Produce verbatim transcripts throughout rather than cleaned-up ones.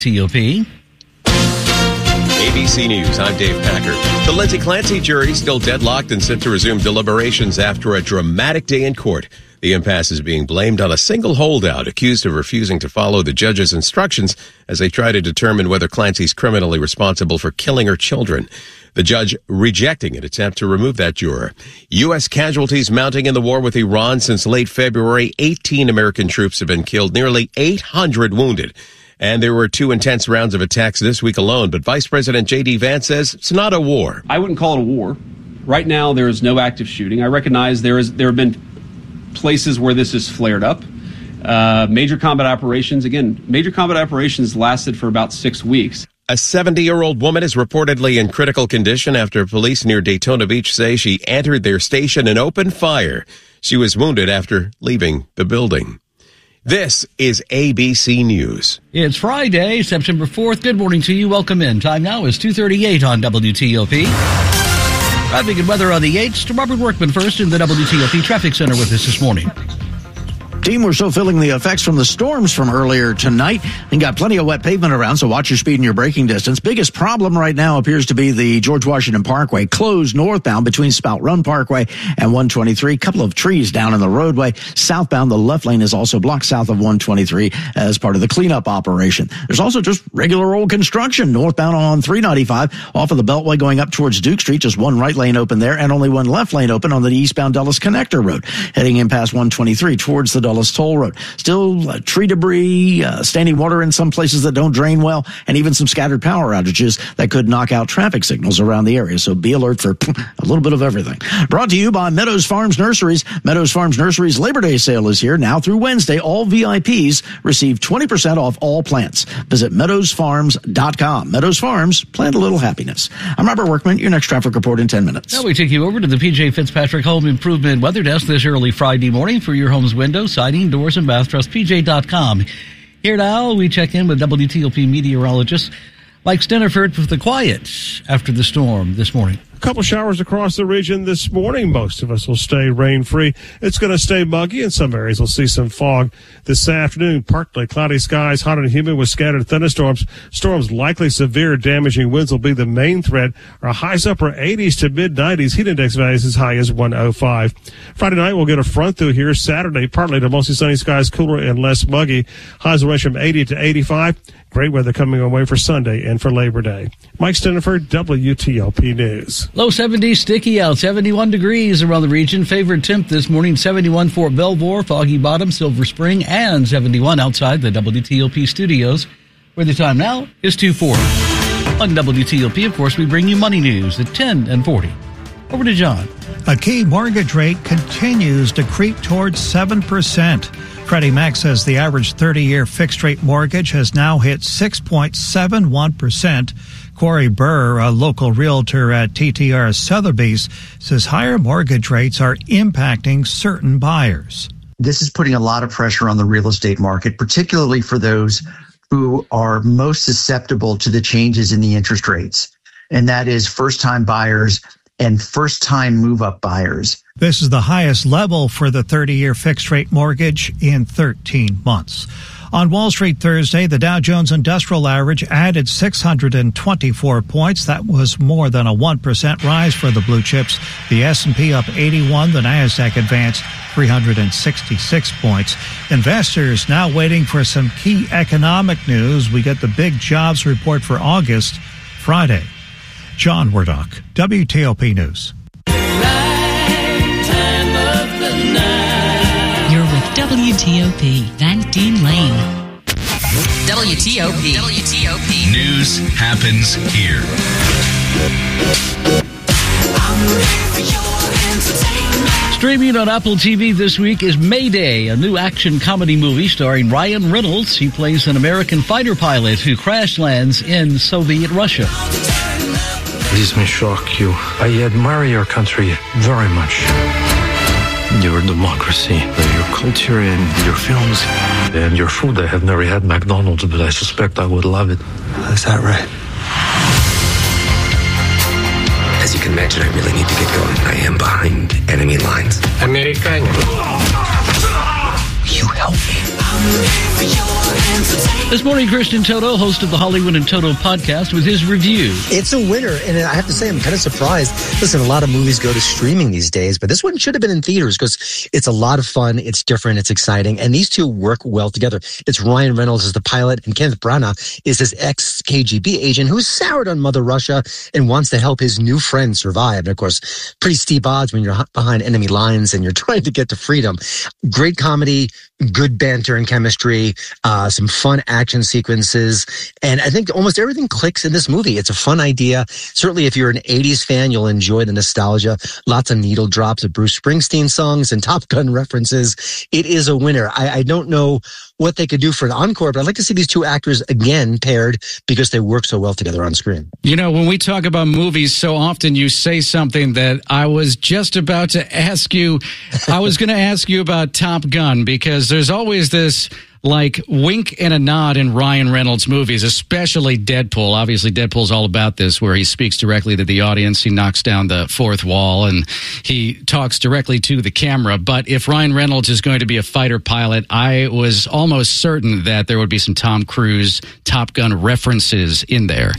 T O P. A B C News, I'm Dave Packer. The Lindsay Clancy jury still deadlocked and set to resume deliberations after a dramatic day in court. The impasse is being blamed on a single holdout accused of refusing to follow the judge's instructions as they try to determine whether Clancy's criminally responsible for killing her children. The judge rejecting an attempt to remove that juror. U S casualties mounting in the war with Iran since late February. eighteen American troops have been killed, nearly eight hundred wounded. And there were two intense rounds of attacks this week alone. But Vice President J D. Vance says it's not a war. I wouldn't call it a war. Right now, there is no active shooting. I recognize there is there have been places where this has flared up. Uh, major combat operations, again, major combat operations lasted for about six weeks. A seventy-year-old woman is reportedly in critical condition after police near Daytona Beach say she entered their station and opened fire. She was wounded after leaving the building. This is A B C News. It's Friday, September fourth. Good morning to you. Welcome in. Time now is two thirty-eight on W T O P. Traffic and weather on the eights. To Robert Workman first in the W T O P Traffic Center with us this morning. Team, we're still feeling the effects from the storms from earlier tonight and got plenty of wet pavement around, so watch your speed and your braking distance. Biggest problem right now appears to be the George Washington Parkway, closed northbound between Spout Run Parkway and one twenty-three. Couple of trees down in the roadway. Southbound, the left lane is also blocked south of one twenty-three as part of the cleanup operation. There's also just regular old construction northbound on three ninety-five off of the Beltway going up towards Duke Street. Just one right lane open there and only one left lane open on the eastbound Dulles Connector Road. Heading in past one twenty-three towards the Dulles Toll Road. Still uh, tree debris, uh, standing water in some places that don't drain well, and even some scattered power outages that could knock out traffic signals around the area. So be alert for a little bit of everything. Brought to you by Meadows Farms Nurseries. Meadows Farms Nurseries Labor Day sale is here. Now through Wednesday, all V I Ps receive twenty percent off all plants. Visit meadows farms dot com. Meadows Farms, plant a little happiness. I'm Robert Workman, your next traffic report in ten minutes. Now we take you over to the P J Fitzpatrick Home Improvement Weather Desk this early Friday morning for your home's windows, siding, doors, and bath. Trust P J dot com. Here now, we check in with W T O P meteorologist Mike Steniford for the quiet after the storm this morning. A couple showers across the region this morning. Most of us will stay rain-free. It's going to stay muggy. In some areas, we'll see some fog this afternoon. Partly cloudy skies, hot and humid with scattered thunderstorms. Storms likely severe, damaging winds will be the main threat. Our highs upper eighties to mid-nineties. Heat index values as high as one oh five. Friday night, we'll get a front through here. Saturday, partly to mostly sunny skies, cooler and less muggy. Highs will range from eighty to eighty-five. Great weather coming our way for Sunday and for Labor Day. Mike Steniford, W T O P News. Low seventies, sticky out, seventy-one degrees around the region. Favored temp this morning, seventy-one for Belvoir, Foggy Bottom, Silver Spring, and seventy-one outside the W T O P studios, where the time now is two forty. On W T O P, of course, we bring you money news at ten and forty. Over to John. A key mortgage rate continues to creep towards seven percent. Freddie Mac says the average thirty-year fixed-rate mortgage has now hit six point seven one percent. Corey Burr, a local realtor at T T R Sotheby's, says higher mortgage rates are impacting certain buyers. This is putting a lot of pressure on the real estate market, particularly for those who are most susceptible to the changes in the interest rates, and that is first-time buyers and first-time move-up buyers. This is the highest level for the thirty-year fixed-rate mortgage in thirteen months. On Wall Street Thursday, the Dow Jones Industrial Average added six hundred twenty-four points. That was more than a one percent rise for the blue chips. The S and P up eighty-one. The Nasdaq advanced three hundred sixty-six points. Investors now waiting for some key economic news. We get the big jobs report for August Friday. John Wardock, W T O P News. You're with W T O P, Van Dean Lane. W T O P. W T O P. News happens here. Streaming on Apple T V this week is Mayday, a new action comedy movie starring Ryan Reynolds. He plays an American fighter pilot who crash lands in Soviet Russia. This may shock you. I admire your country very much. Your democracy, your culture, and your films, and your food. I have never had McDonald's, but I suspect I would love it. Is that right? As you can imagine, I really need to get going. I am behind enemy lines. American. Will you help me? This morning, Christian Toto, host of the Hollywood and Toto podcast, with his review. It's a winner, and I have to say, I'm kind of surprised. Listen, a lot of movies go to streaming these days, but this one should have been in theaters because it's a lot of fun, it's different, it's exciting, and these two work well together. It's Ryan Reynolds as the pilot, and Kenneth Branagh is this ex-K G B agent who's soured on Mother Russia and wants to help his new friend survive. And of course, pretty steep odds when you're behind enemy lines and you're trying to get to freedom. Great comedy, good banter and chemistry, uh, some fun action sequences. And I think almost everything clicks in this movie. It's a fun idea. Certainly if you're an eighties fan, you'll enjoy the nostalgia. Lots of needle drops of Bruce Springsteen songs and Top Gun references. It is a winner. I, I don't know what they could do for an encore, but I'd like to see these two actors again paired because they work so well together on screen. You know, when we talk about movies, so often you say something that I was just about to ask you. I was going to ask you about Top Gun because there's always this like wink and a nod in Ryan Reynolds movies, especially Deadpool. Obviously, Deadpool's all about this, where he speaks directly to the audience. He knocks down the fourth wall and he talks directly to the camera. But if Ryan Reynolds is going to be a fighter pilot, I was almost certain that there would be some Tom Cruise Top Gun references in there.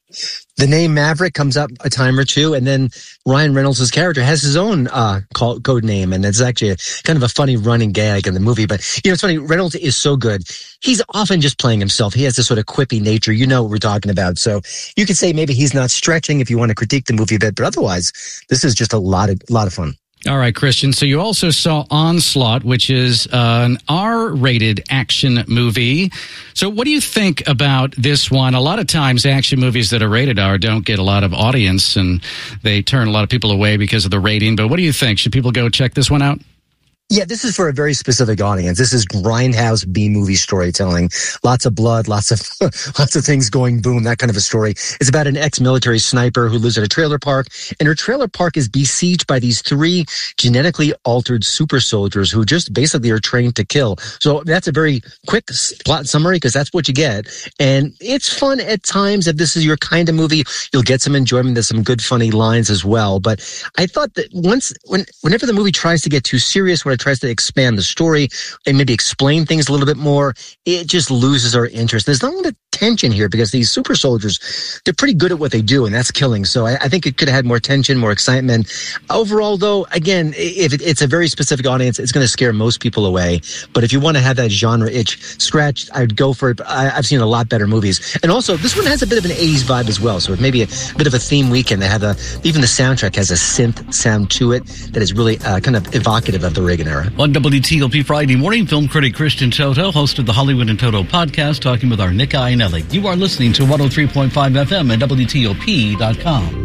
The name Maverick comes up a time or two, and then Ryan Reynolds' character has his own uh, call, code name, and it's actually a, kind of a funny running gag in the movie. But, you know, it's funny, Reynolds is so good. He's often just playing himself. He has this sort of quippy nature. You know what we're talking about. So you could say maybe he's not stretching if you want to critique the movie a bit, but otherwise, this is just a lot of, lot of fun. All right, Christian. So you also saw Onslaught, which is uh, an R-rated action movie. So what do you think about this one? A lot of times action movies that are rated R don't get a lot of audience, and they turn a lot of people away because of the rating. But what do you think? Should people go check this one out? Yeah, this is for a very specific audience. This is grindhouse B-movie storytelling. Lots of blood, lots of lots of things going boom, that kind of a story. It's about an ex-military sniper who lives at a trailer park, and her trailer park is besieged by these three genetically altered super soldiers who just basically are trained to kill. So that's a very quick plot summary because that's what you get. And it's fun at times. If this is your kind of movie, you'll get some enjoyment. There's some good funny lines as well. But I thought that once, when, whenever the movie tries to get too serious, when it tries to expand the story and maybe explain things a little bit more, it just loses our interest. There's not a lot of tension here because these super soldiers, they're pretty good at what they do, and that's killing. So I, I think it could have had more tension, more excitement. Overall, though, again, if it, it's a very specific audience, it's going to scare most people away. But if you want to have that genre itch scratched, I'd go for it. But I, I've seen a lot better movies. And also, this one has a bit of an eighties vibe as well. So it may be a, a bit of a theme weekend. They have a, even the soundtrack has a synth sound to it that is really uh, kind of evocative of the Reagan era. On W T L P Friday morning, film critic Christian Toto, host of the Hollywood and Toto podcast, talking with our Nick Iannelli. You are listening to one oh three point five F M at W T O P dot com.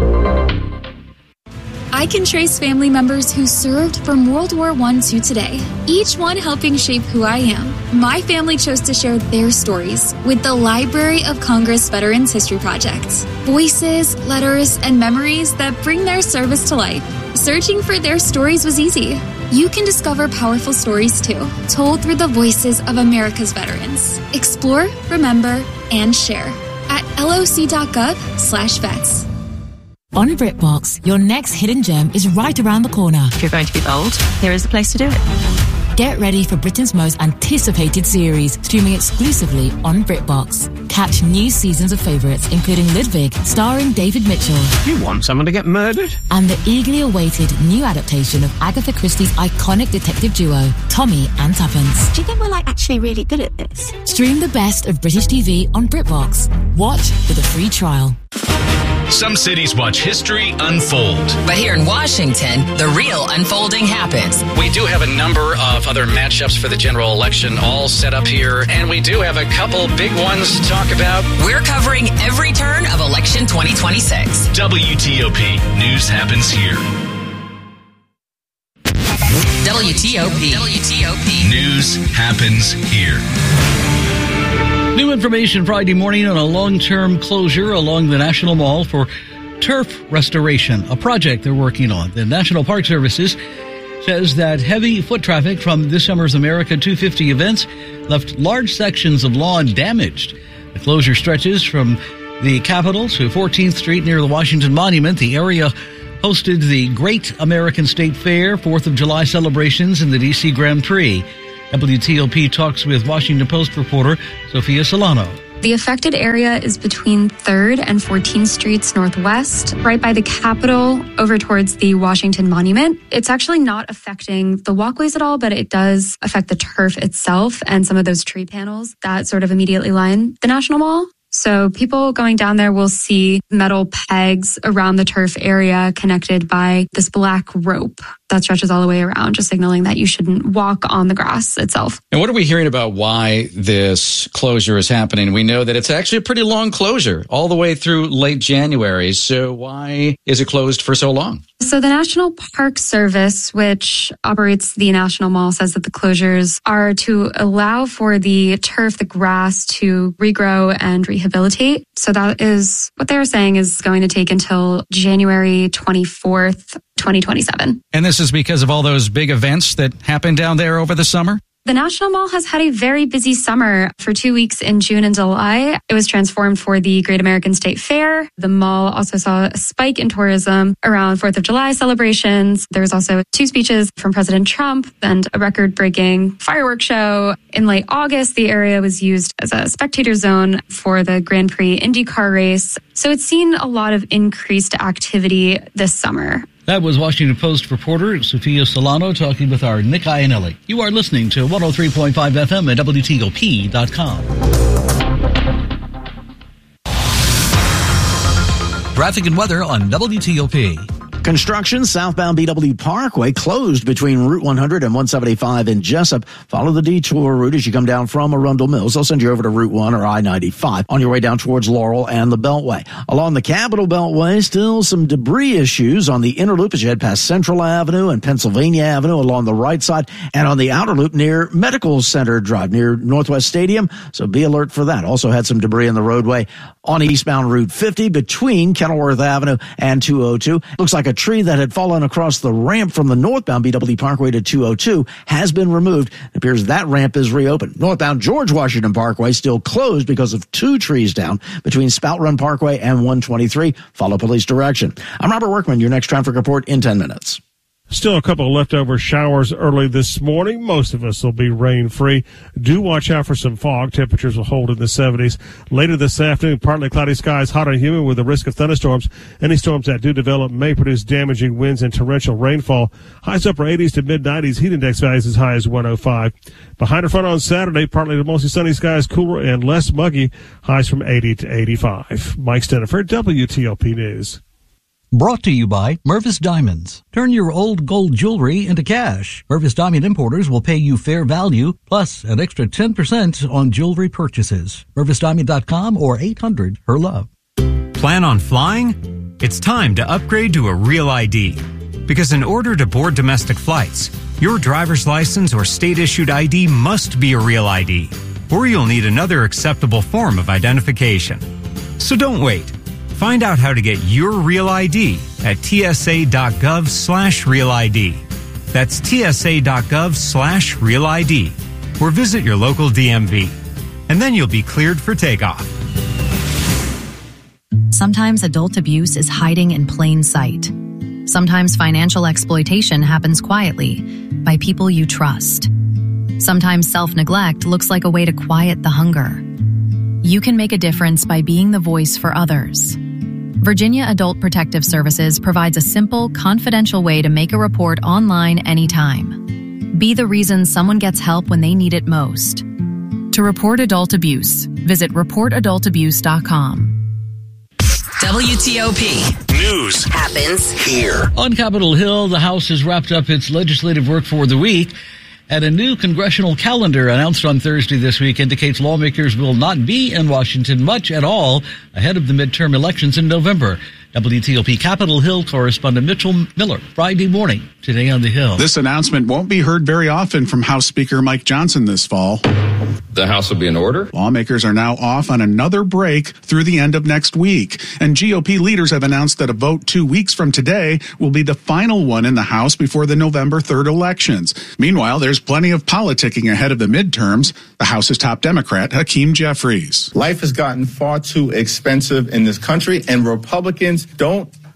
I can trace family members who served from World War One to today, each one helping shape who I am. My family chose to share their stories with the Library of Congress Veterans History Project. Voices, letters, and memories that bring their service to life. Searching for their stories was easy. You can discover powerful stories too, told through the voices of America's veterans. Explore, remember, and share at loc.gov slash vets. On BritBox, your next hidden gem is right around the corner. If you're going to be bold, here is the place to do it. Get ready for Britain's most anticipated series, streaming exclusively on BritBox. Catch new seasons of favourites, including Ludwig, starring David Mitchell. You want someone to get murdered? And the eagerly awaited new adaptation of Agatha Christie's iconic detective duo, Tommy and Tuppence. Do you think we're, like, actually really good at this? Stream the best of British T V on BritBox. Watch with a free trial. Some cities watch history unfold. But here in Washington, the real unfolding happens. We do have a number of other matchups for the general election all set up here, and we do have a couple big ones to talk about. We're covering every turn of election twenty twenty-six. W T O P. News happens here. W T O P. W T O P. News happens here. New information Friday morning on a long-term closure along the National Mall for turf restoration, a project they're working on. The National Park Services says that heavy foot traffic from this summer's America two fifty events left large sections of lawn damaged. The closure stretches from the Capitol to fourteenth Street near the Washington Monument. The area hosted the Great American State Fair, fourth of July celebrations, and the D C Grand Prix. W T O P talks with Washington Post reporter Sophia Solano. The affected area is between third and fourteenth Streets Northwest, right by the Capitol, over towards the Washington Monument. It's actually not affecting the walkways at all, but it does affect the turf itself and some of those tree panels that sort of immediately line the National Mall. So people going down there will see metal pegs around the turf area connected by this black rope that stretches all the way around, just signaling that you shouldn't walk on the grass itself. And what are we hearing about why this closure is happening? We know that it's actually a pretty long closure all the way through late January. So why is it closed for so long? So the National Park Service, which operates the National Mall, says that the closures are to allow for the turf, the grass to regrow and rehabilitate. So that is what they're saying is going to take until January twenty-fourth, twenty twenty-seven. And this is because of all those big events that happened down there over the summer? The National Mall has had a very busy summer. For two weeks in June and July, it was transformed for the Great American State Fair. The mall also saw a spike in tourism around fourth of July celebrations. There was also two speeches from President Trump and a record-breaking fireworks show. In late August, the area was used as a spectator zone for the Grand Prix IndyCar race. So it's seen a lot of increased activity this summer. That was Washington Post reporter Sophia Solano talking with our Nick Iannelli. You are listening to one oh three point five F M at W T O P dot com. Traffic and weather on W T O P. Construction southbound B W Parkway closed between Route one hundred and one seventy-five in Jessup. Follow the detour route as you come down from Arundel Mills. They'll send you over to Route one or I ninety-five on your way down towards Laurel and the Beltway. Along the Capitol Beltway, still some debris issues on the inner loop as you head past Central Avenue and Pennsylvania Avenue along the right side, and on the outer loop near Medical Center Drive near Northwest Stadium. So be alert for that. Also had some debris in the roadway on eastbound Route fifty between Kenilworth Avenue and two oh two. Looks like a tree that had fallen across the ramp from the northbound B W Parkway to two oh two has been removed. It appears that ramp is reopened. Northbound George Washington Parkway still closed because of two trees down between Spout Run Parkway and one twenty-three. Follow police direction. I'm Robert Workman, your next traffic report in ten minutes. Still a couple of leftover showers early this morning. Most of us will be rain-free. Do watch out for some fog. Temperatures will hold in the seventies. Later this afternoon, partly cloudy skies, hot and humid with a risk of thunderstorms. Any storms that do develop may produce damaging winds and torrential rainfall. Highs upper eighties to mid-nineties. Heat index values as high as one oh five. Behind or front on Saturday, partly to mostly sunny skies, cooler and less muggy. Highs from eighty to eighty-five. Mike Steniford, W T O P News. Brought to you by Mervis Diamonds. Turn your old gold jewelry into cash. Mervis Diamond Importers will pay you fair value, plus an extra ten percent on jewelry purchases. Mervis Diamond dot com or eight hundred her love. Plan on flying? It's time to upgrade to a Real I D. Because in order to board domestic flights, your driver's license or state-issued I D must be a Real I D, or you'll need another acceptable form of identification. So don't wait. Find out how to get your Real I D at tsa.gov slash Real ID. That's tsa.gov slash Real ID. Or visit your local D M V. And then you'll be cleared for takeoff. Sometimes adult abuse is hiding in plain sight. Sometimes financial exploitation happens quietly by people you trust. Sometimes self-neglect looks like a way to quiet the hunger. You can make a difference by being the voice for others. Virginia Adult Protective Services provides a simple, confidential way to make a report online anytime. Be the reason someone gets help when they need it most. To report adult abuse, visit report adult abuse dot com. W T O P News happens here. On Capitol Hill, the House has wrapped up its legislative work for the week. And a new congressional calendar announced on Thursday this week indicates lawmakers will not be in Washington much at all ahead of the midterm elections in November. W T O P Capitol Hill correspondent Mitchell Miller, Friday morning, today on the Hill. This announcement won't be heard very often from House Speaker Mike Johnson this fall. The House will be in order. Lawmakers are now off on another break through the end of next week. And G O P leaders have announced that a vote two weeks from today will be the final one in the House before the November third elections. Meanwhile, there's plenty of politicking ahead of the midterms. The House's top Democrat, Hakeem Jeffries. Life has gotten far too expensive in this country, and Republicans don't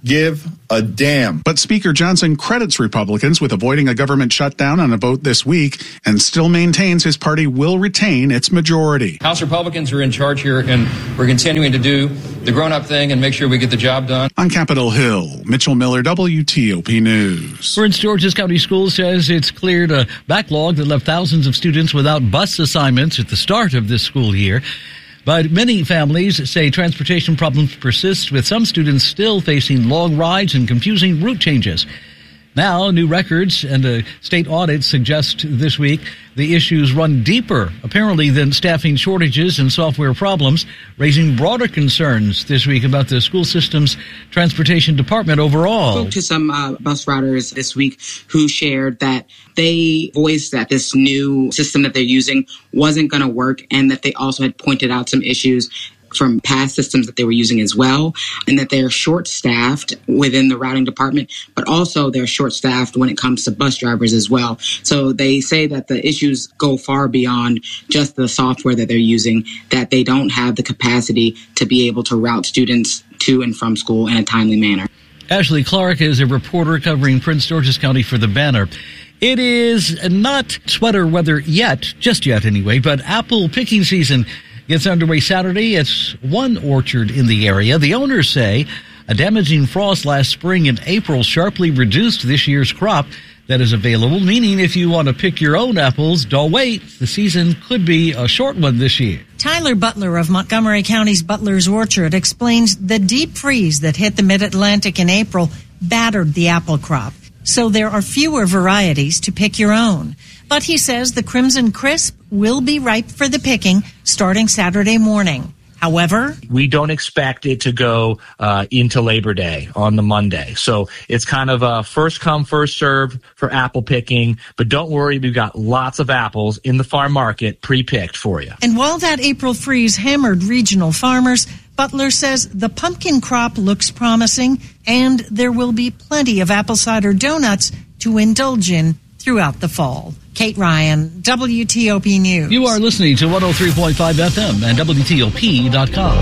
give a damn. But Speaker Johnson credits Republicans with avoiding a government shutdown on a vote this week and still maintains his party will retain its majority. House Republicans are in charge here, and we're continuing to do the grown-up thing and make sure we get the job done. On Capitol Hill, Mitchell Miller, W T O P News. Prince George's County Schools says it's cleared a backlog that left thousands of students without bus assignments at the start of this school year. But many families say transportation problems persist, with some students still facing long rides and confusing route changes. Now, new records and a state audit suggest this week the issues run deeper, apparently, than staffing shortages and software problems, raising broader concerns this week about the school system's transportation department overall. I spoke to some uh, bus riders this week who shared that they voiced that this new system that they're using wasn't going to work, and that they also had pointed out some issues from past systems that they were using as well, and that they're short-staffed within the routing department, but also they're short-staffed when it comes to bus drivers as well. So they say that the issues go far beyond just the software that they're using, that they don't have the capacity to be able to route students to and from school in a timely manner. Ashley Clark is a reporter covering Prince George's County for The Banner. It is not sweater weather yet, just yet anyway, but apple picking season gets underway Saturday. It's one orchard in the area. The owners say a damaging frost last spring and April sharply reduced this year's crop that is available, meaning if you want to pick your own apples, don't wait. The season could be a short one this year. Tyler Butler of Montgomery County's Butler's Orchard explains the deep freeze that hit the mid-Atlantic in April battered the apple crop. So there are fewer varieties to pick your own. But he says the Crimson Crisp will be ripe for the picking starting Saturday morning. However, we don't expect it to go uh, into Labor Day on the Monday. So it's kind of a first come, first serve for apple picking. But don't worry, we've got lots of apples in the farm market pre-picked for you. And while that April freeze hammered regional farmers, Butler says the pumpkin crop looks promising, and there will be plenty of apple cider donuts to indulge in throughout the fall. Kate Ryan, W T O P News. You are listening to one oh three point five F M and W T O P dot com.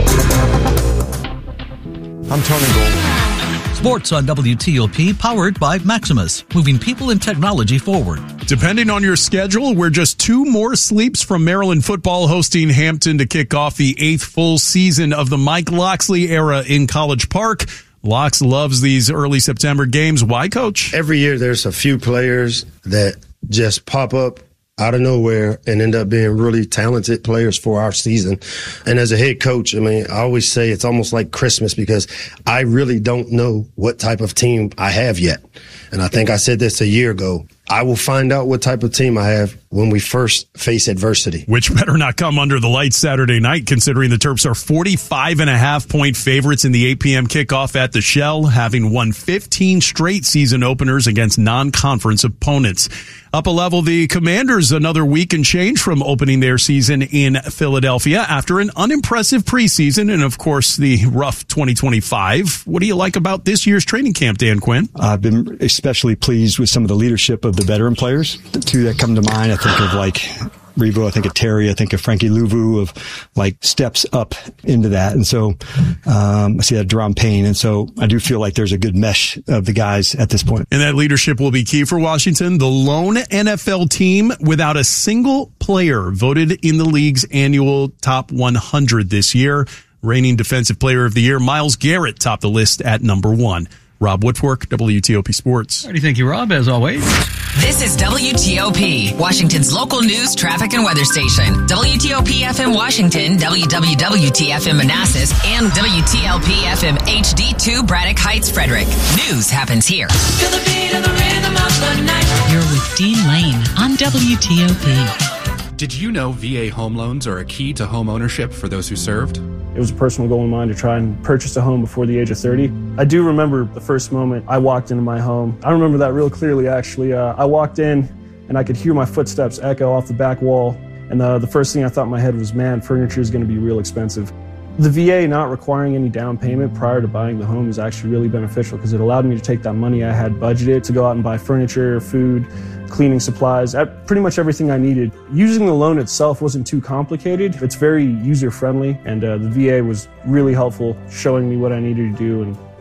I'm Tony Gold. Sports on W T O P, powered by Maximus, moving people and technology forward. Depending on your schedule, we're just two more sleeps from Maryland football hosting Hampton to kick off the eighth full season of the Mike Locksley era in College Park. Locks loves these early September games. Why, Coach? Every year there's a few players that just pop up out of nowhere and end up being really talented players for our season. And as a head coach, I mean, I always say it's almost like Christmas because I really don't know what type of team I have yet. And I think I said this a year ago. I will find out what type of team I have when we first face adversity. Which better not come under the lights Saturday night, considering the Terps are forty-five and a half point favorites in the eight p.m. kickoff at the Shell, having won fifteen straight season openers against non-conference opponents. Up a level, the Commanders another week and change from opening their season in Philadelphia after an unimpressive preseason and, of course, the rough twenty twenty-five. What do you like about this year's training camp, Dan Quinn? I've been especially pleased with some of the leadership of the veteran players. The two that come to mind, I think of like Revo, I think of Terry, I think of Frankie Louvu, of like steps up into that. And so um, I see that Deron Payne. And so I do feel like there's a good mesh of the guys at this point. And that leadership will be key for Washington. The lone N F L team without a single player voted in the league's annual top one hundred this year. Reigning Defensive Player of the Year, Myles Garrett topped the list at number one. Rob Woodfork, W T O P Sports. All right, thank you, Rob, as always. This is W T O P, Washington's local news, traffic, and weather station. W T O P F M Washington, W W W T F M Manassas, and W T L P F M H D two Braddock Heights, Frederick. News happens here. Feel the beat of the rhythm of the night. You're with Dean Lane on W T O P. Did you know V A home loans are a key to home ownership for those who served? It was a personal goal of mine to try and purchase a home before the age of thirty. I do remember the first moment I walked into my home. I remember that real clearly, actually. Uh, I walked in and I could hear my footsteps echo off the back wall. And uh, the first thing I thought in my head was, man, furniture is going to be real expensive. The V A not requiring any down payment prior to buying the home is actually really beneficial because it allowed me to take that money I had budgeted to go out and buy furniture, food, cleaning supplies, pretty much everything I needed. Using the loan itself wasn't too complicated. It's very user-friendly, and uh, the V A was really helpful, showing me what I needed to do, and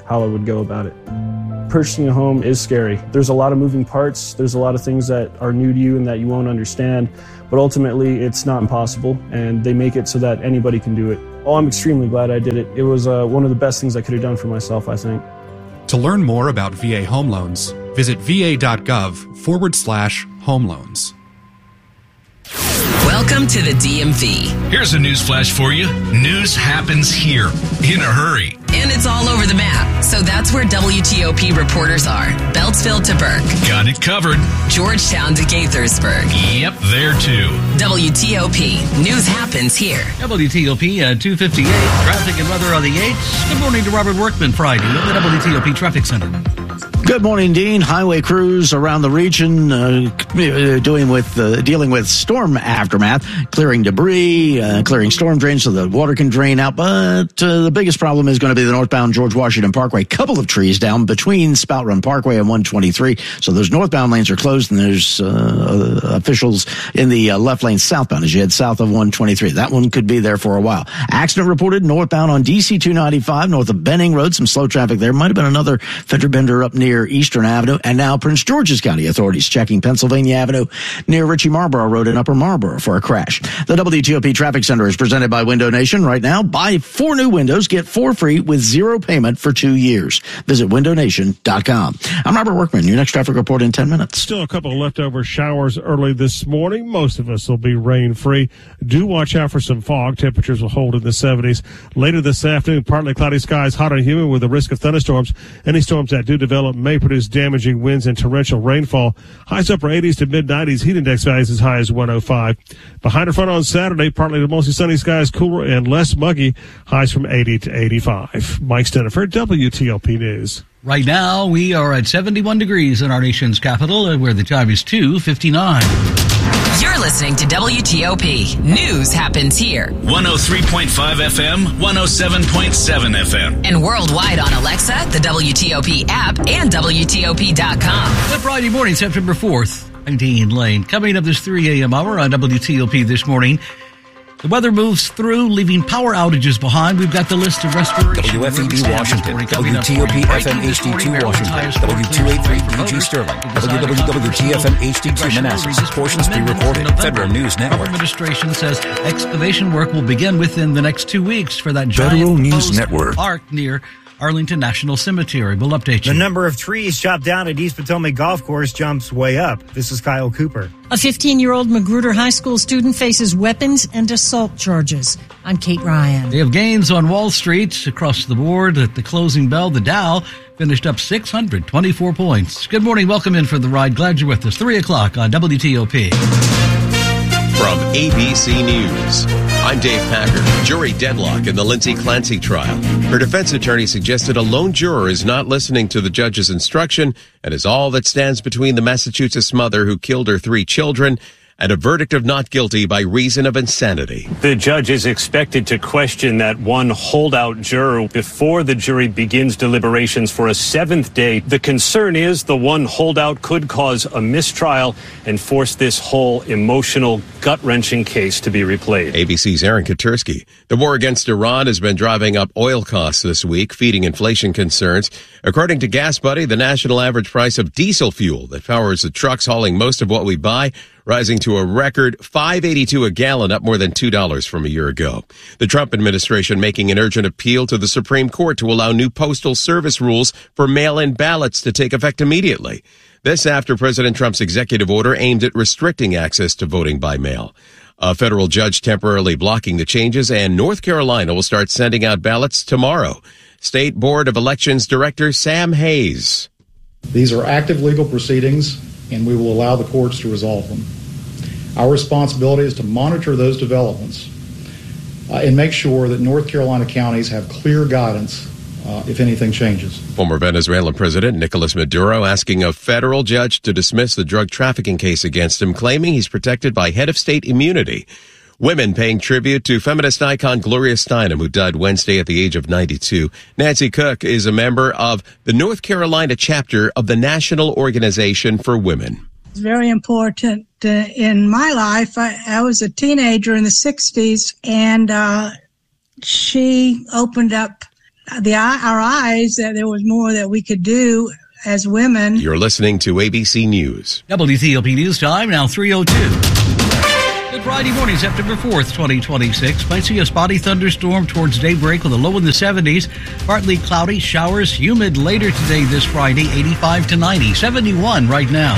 how I would go about it. Purchasing a home is scary. There's a lot of moving parts. There's a lot of things that are new to you and that you won't understand. But ultimately, it's not impossible, and they make it so that anybody can do it. Oh, I'm extremely glad I did it. It was uh, one of the best things I could have done for myself, I think. To learn more about V A home loans, visit va.gov forward slash home loans. Welcome to the D M V. Here's a news flash for you. News happens here in a hurry. And it's all over the map. So that's where W T O P reporters are. Beltsville to Burke. Got it covered. Georgetown to Gaithersburg. Yep, there too. W T O P. News happens here. W T O P at two fifty-eight. Traffic and weather on the eights. Good morning to Robert Workman Friday at the W T O P Traffic Center. Good morning, Dean. Highway crews around the region uh, doing with uh, dealing with storm aftermath, clearing debris, uh, clearing storm drains so the water can drain out. But uh, the biggest problem is going to be the northbound George Washington Parkway. Couple of trees down between Spout Run Parkway and one twenty-three. So those northbound lanes are closed, and there's uh, officials in the uh, left lane southbound as you head south of one twenty-three. That one could be there for a while. Accident reported northbound on D C two ninety-five, north of Benning Road. Some slow traffic there. Might have been another fender bender up near Eastern Avenue. And now Prince George's County authorities checking Pennsylvania Avenue near Ritchie Marlborough Road in Upper Marlborough for a crash. The W T O P Traffic Center is presented by Window Nation. Right now, buy four new windows, get four free with zero payment for two years. Visit window nation dot com. I'm Robert Workman. Your next traffic report in ten minutes. Still a couple of leftover showers early this morning. Most of us will be rain-free. Do watch out for some fog. Temperatures will hold in the seventies. Later this afternoon, partly cloudy skies, hot and humid with a risk of thunderstorms. Any storms that do develop may produce damaging winds and torrential rainfall. Highs upper eighties to mid nineties. Heat index values as high as one oh five. Behind and front on Saturday, partly to mostly sunny skies, cooler and less muggy. Highs from eighty to eighty-five. Mike Stennifer, W T O P News. Right now, we are at seventy-one degrees in our nation's capital, where the time is two fifty-nine. You're listening to W T O P. News happens here. one oh three point five F M, one oh seven point seven F M. And worldwide on Alexa, the W T O P app, and W T O P dot com. Good Friday morning, September fourth. I'm Dean Lane. Coming up this three a.m. hour on W T O P this morning, the weather moves through, leaving power outages behind. We've got the list of respiration. W F E B Washington, W T O P F M H D two Washington, W two eighty-three P G Sterling, W W W T F M H D two Manassas, portions pre-recorded, Federal News Network. Administration says excavation work will begin within the next two weeks for that Federal giant News Network arc near Arlington National Cemetery. We'll update you. The number of trees chopped down at East Potomac Golf Course jumps way up. This is Kyle Cooper. A fifteen-year-old Magruder High School student faces weapons and assault charges. I'm Kate Ryan. They have gains on Wall Street across the board. At the closing bell, the Dow finished up six hundred twenty-four points. Good morning. Welcome in for the ride. Glad you're with us. three o'clock on W T O P. From A B C News, I'm Dave Packer. Jury deadlock in the Lindsay Clancy trial. Her defense attorney suggested a lone juror is not listening to the judge's instruction and is all that stands between the Massachusetts mother who killed her three children and a verdict of not guilty by reason of insanity. The judge is expected to question that one holdout juror before the jury begins deliberations for a seventh day. The concern is the one holdout could cause a mistrial and force this whole emotional, gut-wrenching case to be replayed. A B C's Aaron Katursky. The war against Iran has been driving up oil costs this week, feeding inflation concerns. According to GasBuddy, the national average price of diesel fuel that powers the trucks hauling most of what we buy rising to a record five eighty-two a gallon, up more than two dollars from a year ago. The Trump administration making an urgent appeal to the Supreme Court to allow new postal service rules for mail-in ballots to take effect immediately. This after President Trump's executive order aimed at restricting access to voting by mail. A federal judge temporarily blocking the changes, and North Carolina will start sending out ballots tomorrow. State Board of Elections Director Sam Hayes. These are active legal proceedings, and we will allow the courts to resolve them. Our responsibility is to monitor those developments uh, and make sure that North Carolina counties have clear guidance uh, if anything changes. Former Venezuelan President Nicolas Maduro asking a federal judge to dismiss the drug trafficking case against him, claiming he's protected by head of state immunity. Women paying tribute to feminist icon Gloria Steinem, who died Wednesday at the age of ninety-two. Nancy Cook is a member of the North Carolina chapter of the National Organization for Women. It's very important uh, in my life. I, I was a teenager in the sixties, and uh, she opened up the our eyes that there was more that we could do as women. You're listening to A B C News. W T O P News Time, now three oh two. Good Friday morning, September fourth, twenty twenty-six. Might see a spotty thunderstorm towards daybreak with a low in the seventies. Partly cloudy, showers, humid later today this Friday, eighty-five to ninety. seventy-one right now.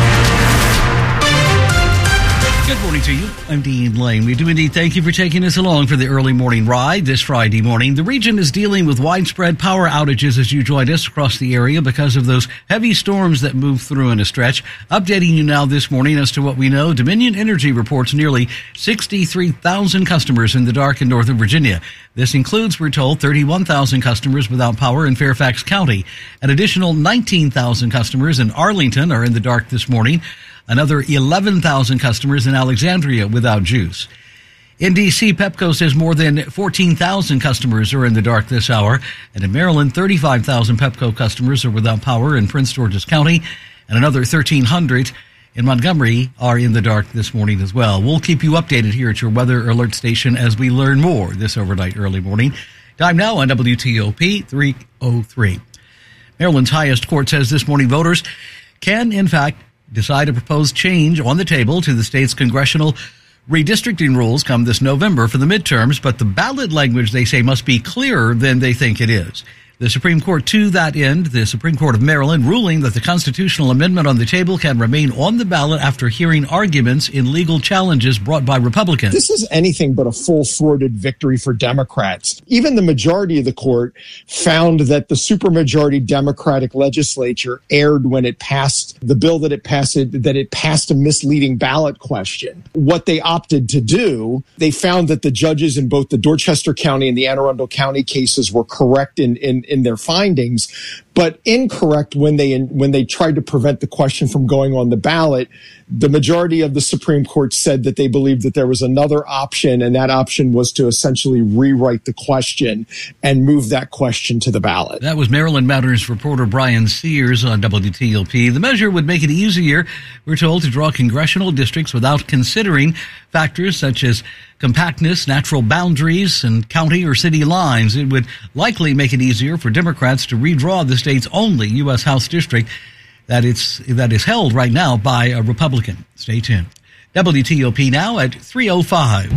Good morning to you. I'm Dean Lane. We do indeed thank you for taking us along for the early morning ride this Friday morning. The region is dealing with widespread power outages as you join us across the area because of those heavy storms that move through in a stretch. Updating you now this morning as to what we know, Dominion Energy reports nearly sixty-three thousand customers in the dark in Northern Virginia. This includes, we're told, thirty-one thousand customers without power in Fairfax County. An additional nineteen thousand customers in Arlington are in the dark this morning. Another eleven thousand customers in Alexandria without juice. In D C, Pepco says more than fourteen thousand customers are in the dark this hour. And in Maryland, thirty-five thousand Pepco customers are without power in Prince George's County. And another thirteen hundred in Montgomery are in the dark this morning as well. We'll keep you updated here at your weather alert station as we learn more this overnight early morning. Time now on W T O P three oh three. Maryland's highest court says this morning voters can, in fact, decide a proposed change on the table to the state's congressional redistricting rules come this November for the midterms, but the ballot language, they say, must be clearer than they think it is. The Supreme Court, to that end, the Supreme Court of Maryland ruling that the constitutional amendment on the table can remain on the ballot after hearing arguments in legal challenges brought by Republicans. This is anything but a full-throated victory for Democrats. Even the majority of the court found that the supermajority Democratic legislature erred when it passed the bill that it passed, that it passed a misleading ballot question. What they opted to do, they found that the judges in both the Dorchester County and the Anne Arundel County cases were correct in, in in their findings, but incorrect when they when they tried to prevent the question from going on the ballot. The majority of the Supreme Court said that they believed that there was another option, and that option was to essentially rewrite the question and move that question to the ballot. That was Maryland Matters reporter Brian Sears on W T O P. The measure would make it easier, we're told, to draw congressional districts without considering factors such as compactness, natural boundaries, and county or city lines. It would likely make it easier for Democrats to redraw the state's only U S House district that it's that is held right now by a Republican. Stay tuned. W T O P now at three oh five.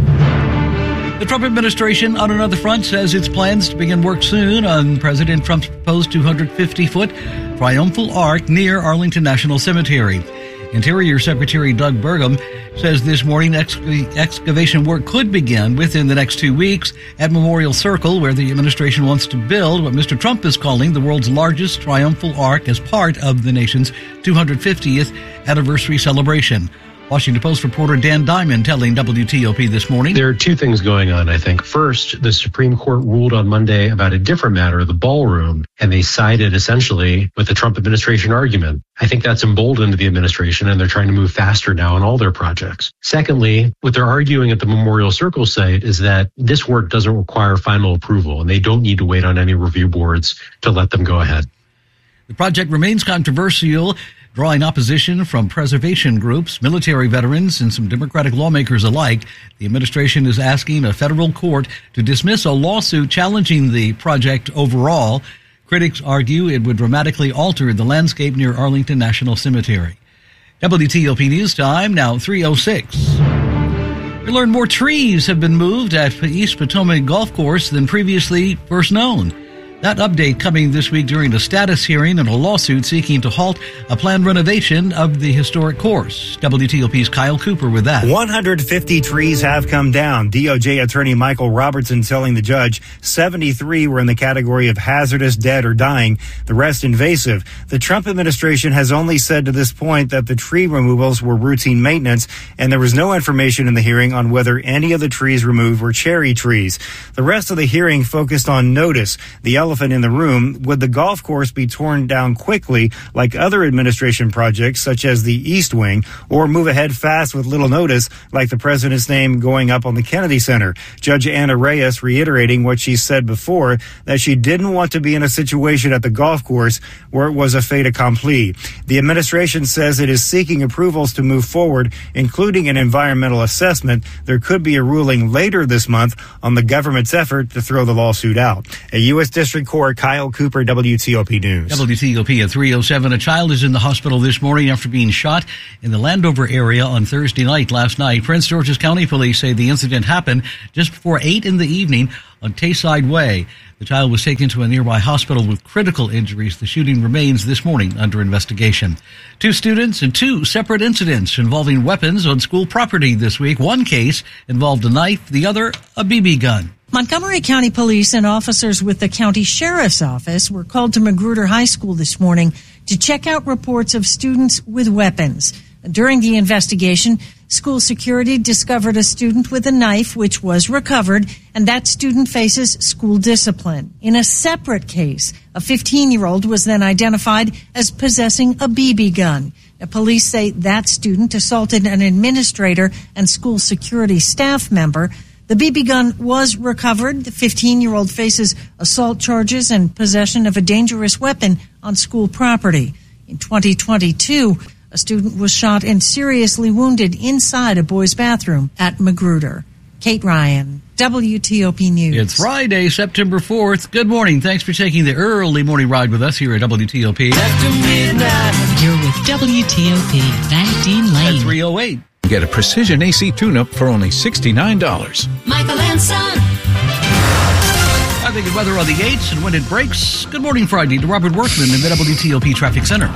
The Trump administration on another front says its plans to begin work soon on President Trump's proposed two hundred fifty foot triumphal arch near Arlington National Cemetery. Interior Secretary Doug Burgum says this morning exc- excavation work could begin within the next two weeks at Memorial Circle, where the administration wants to build what Mister Trump is calling the world's largest triumphal arch as part of the nation's two hundred fiftieth anniversary celebration. Washington Post reporter Dan Diamond telling W T O P this morning. There are two things going on, I think. First, the Supreme Court ruled on Monday about a different matter, the ballroom, and they sided essentially with the Trump administration argument. I think that's emboldened the administration, and they're trying to move faster now on all their projects. Secondly, what they're arguing at the Memorial Circle site is that this work doesn't require final approval, and they don't need to wait on any review boards to let them go ahead. The project remains controversial, drawing opposition from preservation groups, military veterans, and some Democratic lawmakers alike. The administration is asking a federal court to dismiss a lawsuit challenging the project overall. Critics argue it would dramatically alter the landscape near Arlington National Cemetery. W T O P News Time, now three oh six. We learned more trees have been moved at East Potomac Golf Course than previously first known. That update coming this week during a status hearing and a lawsuit seeking to halt a planned renovation of the historic course. W T O P's Kyle Cooper with that. one hundred fifty trees have come down. D O J attorney Michael Robertson telling the judge seventy-three were in the category of hazardous, dead, or dying, the rest invasive. The Trump administration has only said to this point that the tree removals were routine maintenance, and there was no information in the hearing on whether any of the trees removed were cherry trees. The rest of the hearing focused on notice. The elephant in the room, would the golf course be torn down quickly like other administration projects such as the East Wing, or move ahead fast with little notice like the president's name going up on the Kennedy Center? Judge Anna Reyes reiterating what she said before, that she didn't want to be in a situation at the golf course where it was a fait accompli. The administration says it is seeking approvals to move forward, including an environmental assessment. There could be a ruling later this month on the government's effort to throw the lawsuit out. A U S District District Court, Kyle Cooper, W T O P News. W T O P at three oh seven. A child is in the hospital this morning after being shot in the Landover area on Thursday night last night. Prince George's County Police say the incident happened just before eight in the evening on Tayside Way. The child was taken to a nearby hospital with critical injuries. The shooting remains this morning under investigation. Two students and two separate incidents involving weapons on school property this week. One case involved a knife, the other a B B gun. Montgomery County Police and officers with the county sheriff's office were called to Magruder High School this morning to check out reports of students with weapons. During the investigation, school security discovered a student with a knife, which was recovered, and that student faces school discipline. In a separate case, a fifteen-year-old was then identified as possessing a B B gun. Now, police say that student assaulted an administrator and school security staff member. The B B gun was recovered. The fifteen-year-old faces assault charges and possession of a dangerous weapon on school property. In twenty twenty-two, a student was shot and seriously wounded inside a boys' bathroom at Magruder. Kate Ryan, W T O P News. It's Friday, September fourth. Good morning. Thanks for taking the early morning ride with us here at W T O P. After midnight, you're with W T O P, Van Dean Lane. At three oh eight. Get a precision A C tune-up for only sixty-nine dollars. Michael and Son. I think of weather on the eights and when it breaks. Good morning, Friday, to Robert Workman in the W T O P Traffic Center.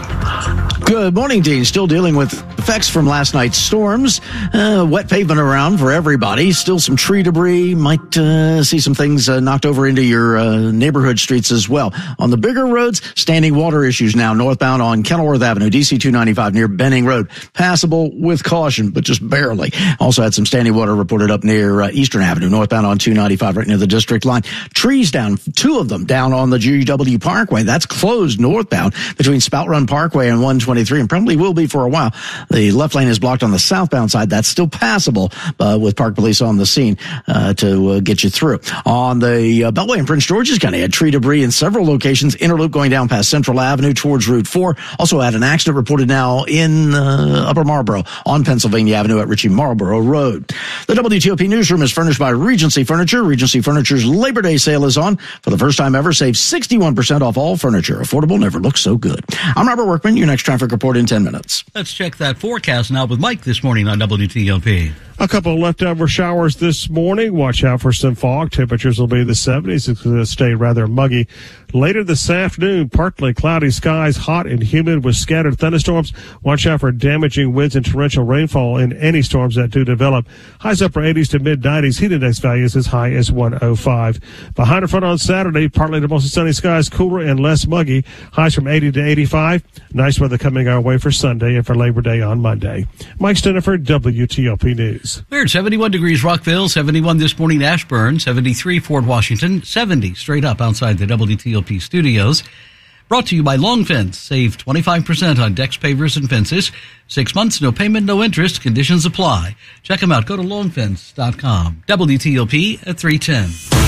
Good morning, Dean. Still dealing with effects from last night's storms. Uh, wet pavement around for everybody. Still some tree debris. Might uh, see some things uh, knocked over into your uh, neighborhood streets as well. On the bigger roads, standing water issues now northbound on Kenilworth Avenue, D C two ninety-five near Benning Road. Passable with caution, but just barely. Also had some standing water reported up near uh, Eastern Avenue, northbound on two ninety-five, right near the district line. Trees down, two of them down on the G W Parkway. That's closed northbound between Spout Run Parkway and one twenty-three, and probably will be for a while. The left lane is blocked on the southbound side. That's still passable, uh, with Park Police on the scene uh, to uh, get you through. On the uh, Beltway in Prince George's County, had tree debris in several locations. Interloop going down past Central Avenue towards Route four. Also had an accident reported now in uh, Upper Marlboro on Pennsylvania Avenue at Ritchie Marlboro Road. The W T O P newsroom is furnished by Regency Furniture. Regency Furniture's Labor Day sale is on. For the first time ever, save sixty-one percent off all furniture. Affordable never looks so good. I'm Robert Workman. Your next traffic report in ten minutes. Let's check that forecast now with Mike this morning on W T O P. A couple of leftover showers this morning. Watch out for some fog. Temperatures will be in the seventies. It's going to stay rather muggy. Later this afternoon, partly cloudy skies, hot and humid with scattered thunderstorms. Watch out for damaging winds and torrential rainfall in any storms that do develop. Highs upper eighties to mid nineties. Heat index values as high as one oh five. Behind the front on Saturday, partly to mostly sunny skies, cooler and less muggy. Highs from eighty to eighty-five. Nice weather coming our way for Sunday and for Labor Day on Monday. Mike Steniford, W T O P News. We're at seventy-one degrees Rockville, seventy-one this morning Ashburn, seventy-three Fort Washington, seventy straight up outside the W T O P studios. Brought to you by Long Fence. Save twenty-five percent on decks, pavers, and fences. Six months, no payment, no interest. Conditions apply. Check them out. Go to long fence dot com. W T O P at three ten.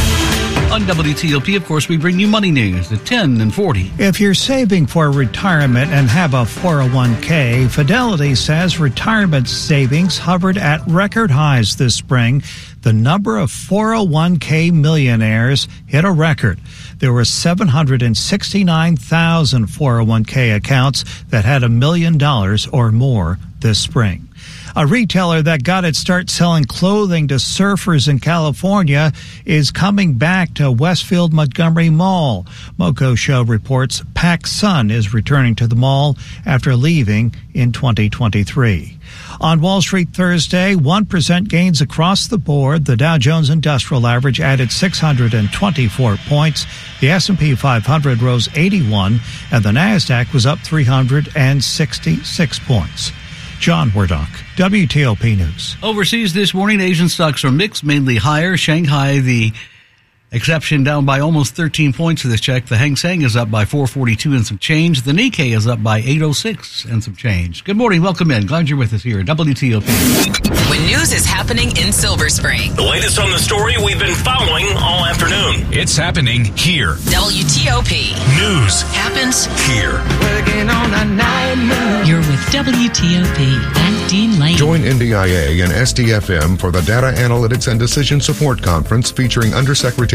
On W T O P, of course, we bring you money news at ten and forty. If you're saving for retirement and have a four oh one k, Fidelity says retirement savings hovered at record highs this spring. The number of four oh one k millionaires hit a record. There were seven hundred sixty-nine thousand four oh one k accounts that had a million dollars or more this spring. A retailer that got its start selling clothing to surfers in California is coming back to Westfield Montgomery Mall. Moco Show reports PacSun is returning to the mall after leaving in twenty twenty-three. On Wall Street Thursday, one percent gains across the board. The Dow Jones Industrial Average added six hundred twenty-four points. The S and P five hundred rose eighty-one, and the NASDAQ was up three hundred sixty-six points. John Wardock, W T O P News. Overseas this morning, Asian stocks are mixed, mainly higher. Shanghai, the exception, down by almost thirteen points to this check. The Hang Seng is up by four forty-two and some change. The Nikkei is up by eight oh six and some change. Good morning. Welcome in. Glad you're with us here at W T O P. When news is happening in Silver Spring. The latest on the story we've been following all afternoon. It's happening here. W T O P. News happens here. Working on a night moon. You're with W T O P and Dean Lane. Join N D I A and S D F M for the Data Analytics and Decision Support Conference featuring Undersecretary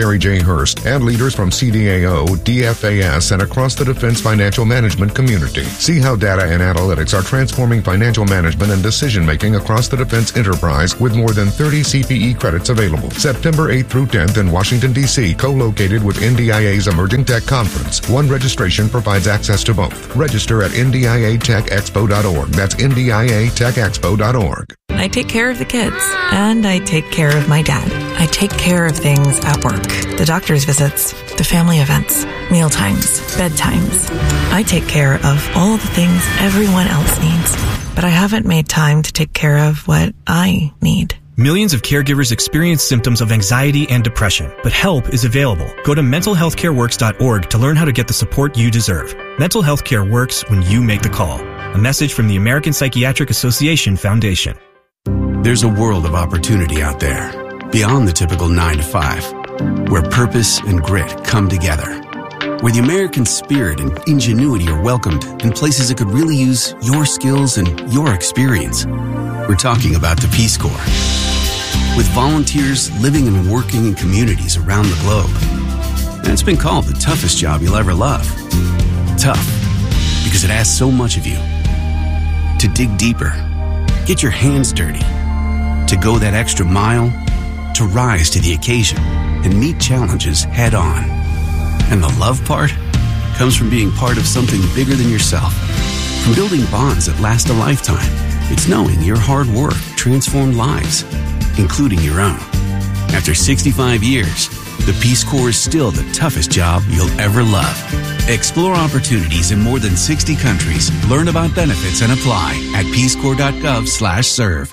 Mary J. Hurst, and leaders from C D A O, D F A S, and across the defense financial management community. See how data and analytics are transforming financial management and decision-making across the defense enterprise with more than thirty C P E credits available. September eighth through tenth in Washington, D C, co-located with N D I A's Emerging Tech Conference. One registration provides access to both. Register at N D I A Tech Expo dot org. That's N D I A Tech Expo dot org. I take care of the kids, and I take care of my dad. I take care of things at work. The doctor's visits, the family events, meal times, bedtimes. I take care of all the things everyone else needs, but I haven't made time to take care of what I need. Millions of caregivers experience symptoms of anxiety and depression, but help is available. Go to mental health care works dot org to learn how to get the support you deserve. Mental health care works when you make the call. A message from the American Psychiatric Association Foundation. There's a world of opportunity out there, beyond the typical nine to five, where purpose and grit come together, where the American spirit and ingenuity are welcomed in places that could really use your skills and your experience. We're talking about the Peace Corps. With volunteers living and working in communities around the globe. And it's been called the toughest job you'll ever love. Tough, because it asks so much of you. To dig deeper, get your hands dirty, to go that extra mile, to rise to the occasion and meet challenges head on. And the love part comes from being part of something bigger than yourself. From building bonds that last a lifetime, it's knowing your hard work transformed lives, including your own. After sixty-five years, the Peace Corps is still the toughest job you'll ever love. Explore opportunities in more than sixty countries. Learn about benefits and apply at peace corps dot gov slash serve.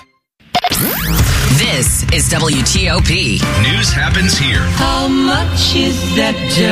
This is W T O P. News happens here. How much is that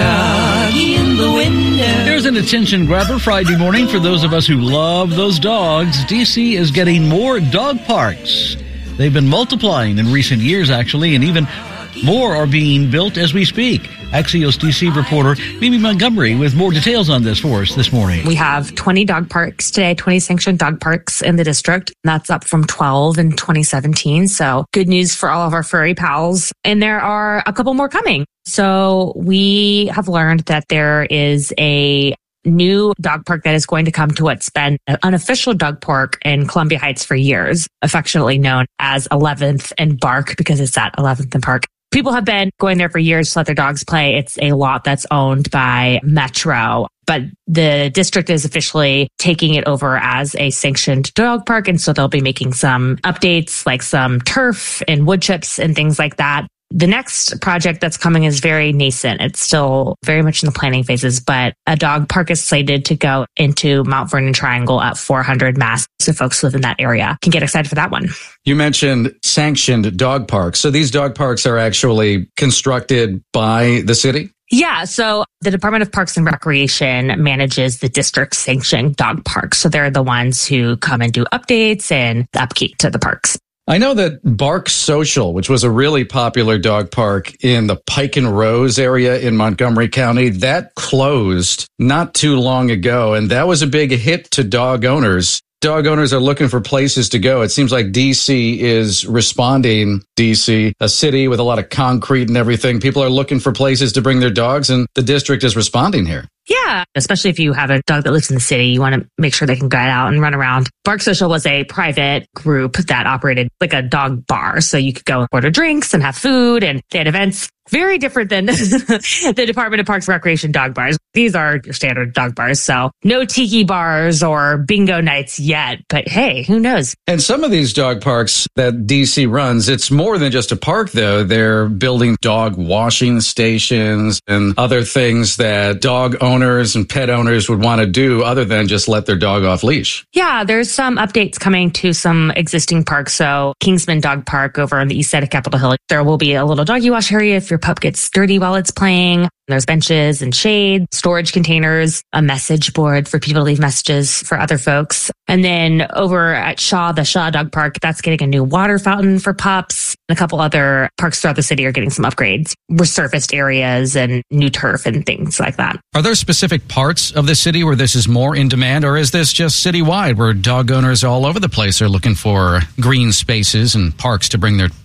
doggy in the window? There's an attention grabber Friday morning for those of us who love those dogs. D C is getting more dog parks. They've been multiplying in recent years, actually, and even more are being built as we speak. Axios D C reporter Mimi Montgomery with more details on this for us this morning. We have twenty dog parks today, twenty sanctioned dog parks in the district. That's up from twelve in twenty seventeen. So good news for all of our furry pals. And there are a couple more coming. So we have learned that there is a new dog park that is going to come to what's been an unofficial dog park in Columbia Heights for years, affectionately known as eleventh and Bark because it's at eleventh and Park. People have been going there for years to let their dogs play. It's a lot that's owned by Metro, but the district is officially taking it over as a sanctioned dog park. And so they'll be making some updates like some turf and wood chips and things like that. The next project that's coming is very nascent. It's still very much in the planning phases, but a dog park is slated to go into Mount Vernon Triangle at four hundred Mass. So folks who live in that area can get excited for that one. You mentioned sanctioned dog parks. So these dog parks are actually constructed by the city? Yeah, so the Department of Parks and Recreation manages the district sanctioned dog parks. So they're the ones who come and do updates and upkeep to the parks. I know that Bark Social, which was a really popular dog park in the Pike and Rose area in Montgomery County, that closed not too long ago. And that was a big hit to dog owners. Dog owners are looking for places to go. It seems like D C is responding. D C, a city with a lot of concrete and everything. People are looking for places to bring their dogs, and the district is responding here. Yeah, especially if you have a dog that lives in the city, you want to make sure they can get out and run around. Bark Social was a private group that operated like a dog bar. So you could go and order drinks and have food, and they had events. Very different than the Department of Parks and Recreation dog bars. These are your standard dog bars. So no tiki bars or bingo nights yet. But hey, who knows? And some of these dog parks that D C runs, it's more than just a park, though. They're building dog washing stations and other things that dog owners and pet owners would want to do other than just let their dog off leash. Yeah, there's some updates coming to some existing parks. So Kingsman Dog Park over on the east side of Capitol Hill, there will be a little doggy wash area if your pup gets dirty while it's playing. There's benches and shade, storage containers, a message board for people to leave messages for other folks. And then over at Shaw, the Shaw Dog Park, that's getting a new water fountain for pups. And a couple other parks throughout the city are getting some upgrades, resurfaced areas and new turf and things like that. Are there specific parts of the city where this is more in demand, or is this just citywide where dog owners all over the place are looking for green spaces and parks to bring their pets?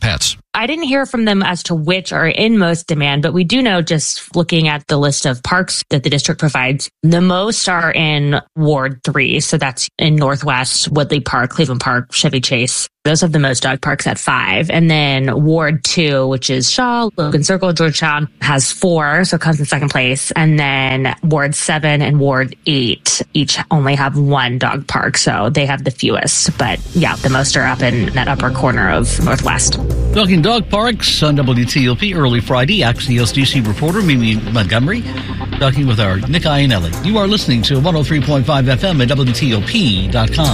I didn't hear from them as to which are in most demand, but we do know, just looking at the list of parks that the district provides, the most are in Ward three. So that's in Northwest, Woodley Park, Cleveland Park, Chevy Chase. Those have the most dog parks at five. And then Ward two, which is Shaw, Logan Circle, Georgetown, has four, so it comes in second place. And then Ward seven and Ward eight each only have one dog park, so they have the fewest. But yeah, the most are up in that upper corner of Northwest. Talking dog parks on W T O P early Friday, Axios D C reporter Mimi Montgomery talking with our Nick Iannelli. You are listening to one oh three point five F M at W T O P dot com.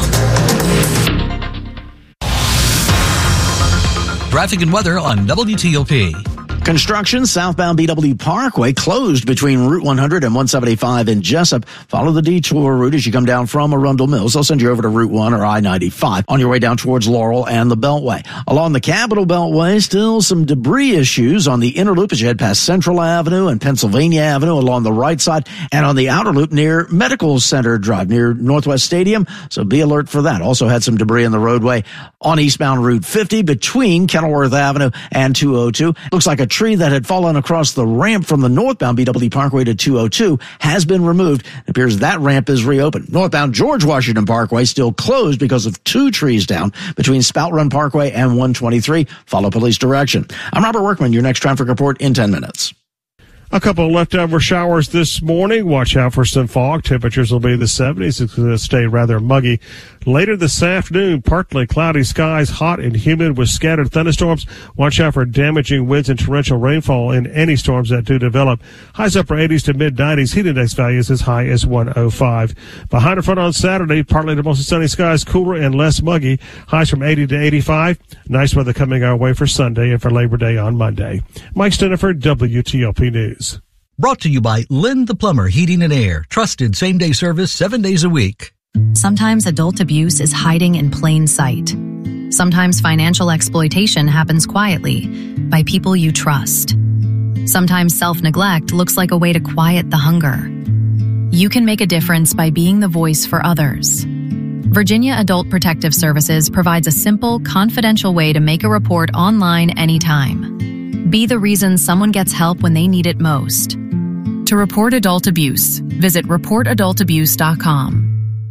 Traffic and weather on W T O P. Construction southbound B W Parkway closed between Route one hundred and one seventy-five in Jessup. Follow the detour route as you come down from Arundel Mills. They'll send you over to Route one or I ninety-five on your way down towards Laurel and the Beltway. Along the Capitol Beltway, still some debris issues on the inner loop as you head past Central Avenue and Pennsylvania Avenue along the right side, and on the outer loop near Medical Center Drive near Northwest Stadium. So be alert for that. Also had some debris in the roadway on eastbound Route fifty between Kenilworth Avenue and two oh two. Looks like a tree that had fallen across the ramp from the northbound B W Parkway to two oh two has been removed. It appears that ramp is reopened. Northbound George Washington Parkway still closed because of two trees down between Spout Run Parkway and one twenty-three. Follow police direction. I'm Robert Workman, your next traffic report in ten minutes. A couple of leftover showers this morning. Watch out for some fog. Temperatures will be in the seventies. It's going to stay rather muggy. Later this afternoon, partly cloudy skies, hot and humid with scattered thunderstorms. Watch out for damaging winds and torrential rainfall in any storms that do develop. Highs upper eighties to mid nineties. Heat index values as high as one oh five. Behind the front on Saturday, partly to mostly sunny skies, cooler and less muggy. Highs from eighty to eighty-five. Nice weather coming our way for Sunday and for Labor Day on Monday. Mike Steniford, W T O P News. Brought to you by Lynn the Plumber Heating and Air. Trusted same-day service seven days a week. Sometimes adult abuse is hiding in plain sight. Sometimes financial exploitation happens quietly by people you trust. Sometimes self-neglect looks like a way to quiet the hunger. You can make a difference by being the voice for others. Virginia Adult Protective Services provides a simple, confidential way to make a report online anytime. Be the reason someone gets help when they need it most. To report adult abuse, visit report adult abuse dot com.